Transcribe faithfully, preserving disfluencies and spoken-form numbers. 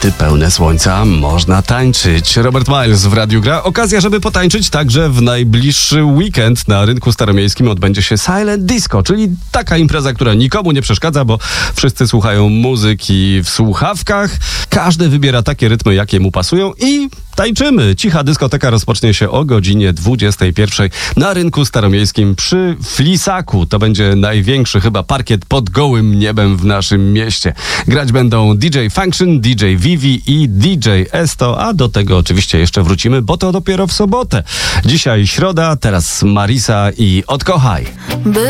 kobiety pełne słońca, można tańczyć. Robert Miles w Radiu Gra. Okazja, żeby potańczyć także w najbliższy weekend na rynku staromiejskim odbędzie się Silent Disco, czyli taka impreza, która nikomu nie przeszkadza, bo wszyscy słuchają muzyki w słuchawkach. Każdy wybiera takie rytmy, jakie mu pasują i tańczymy. Cicha dyskoteka rozpocznie się o godzinie dwudziestej pierwszej na rynku staromiejskim przy Flisaku. To będzie największy chyba parkiet pod gołym niebem w naszym mieście. Grać będą D J Function, D J Vivi i D J Esto, a do tego oczywiście jeszcze wrócimy, bo to dopiero w sobotę. Dzisiaj środa, teraz Marisa i Odkochaj.